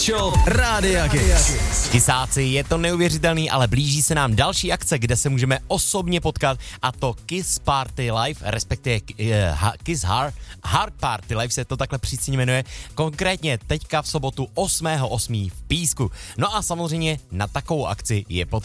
Kiss Shop Rádia Kiss. Kisáci, je to neuvěřitelný, ale blíží se nám další akce, kde se můžeme osobně potkat, a to Kiss Party Live, respektive Kiss Hard Party Live se to takhle přísně jmenuje, konkrétně teďka v sobotu 8.8. v Písku. No a samozřejmě na takovou akci je potřeba